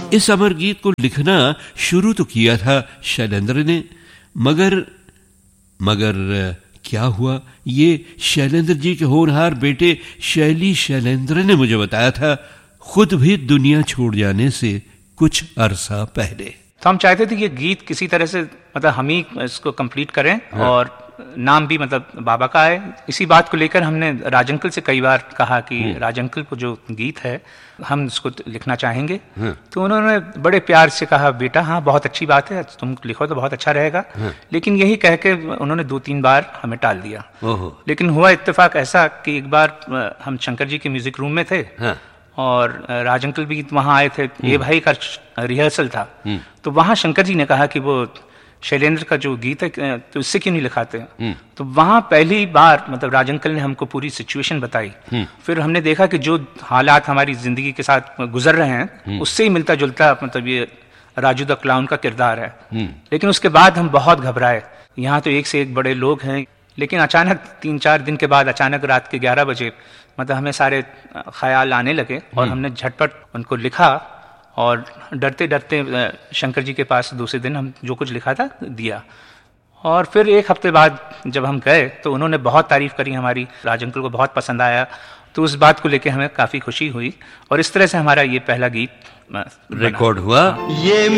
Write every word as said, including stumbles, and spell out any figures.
इस अमर गीत को लिखना शुरू तो किया था शैलेंद्र ने, मगर मगर क्या हुआ ये शैलेंद्र जी के होनहार बेटे शैली शैलेंद्र ने मुझे बताया था, खुद भी दुनिया छोड़ जाने से कुछ अरसा पहले। तो हम चाहते थे कि ये गीत किसी तरह से मतलब हम ही इसको कंप्लीट करें। हाँ। और नाम भी मतलब बाबा का है। इसी बात को लेकर हमने राज अंकल से कई बार कहा कि राज अंकल को जो गीत है हम इसको लिखना चाहेंगे। हाँ। तो उन्होंने बड़े प्यार से कहा, बेटा हाँ बहुत अच्छी बात है, तुम लिखो तो बहुत अच्छा रहेगा। हाँ। लेकिन यही कह के उन्होंने दो तीन बार हमें टाल दिया। लेकिन हुआ इत्तेफाक ऐसा कि एक बार हम शंकर जी के म्यूजिक रूम में थे। हाँ। और राज अंकल भी वहां आए थे, ये भाई का रिहर्सल था। तो वहां शंकर जी ने कहा कि वो शैलेंद्र का जो गीत है तो इससे क्यों नहीं लिखाते। तो वहां पहली बार मतलब राज अंकल ने हमको पूरी सिचुएशन बताई। फिर हमने देखा कि जो हालात हमारी जिंदगी के साथ गुजर रहे हैं उससे ही मिलता जुलता मतलब ये राजू द क्लाउन का किरदार है। लेकिन उसके बाद हम बहुत घबराए, यहाँ तो एक से एक बड़े लोग हैं। लेकिन अचानक तीन चार दिन के बाद अचानक रात के ग्यारह बजे मतलब हमें सारे ख्याल आने लगे और हमने झटपट उनको लिखा और डरते डरते शंकर जी के पास दूसरे दिन हम जो कुछ लिखा था दिया। और फिर एक हफ्ते बाद जब हम गए तो उन्होंने बहुत तारीफ करी हमारी, राज अंकल को बहुत पसंद आया। तो उस बात को लेके हमें काफी खुशी हुई और इस तरह से हमारा ये पहला गीत रिकॉर्ड हुआ। ये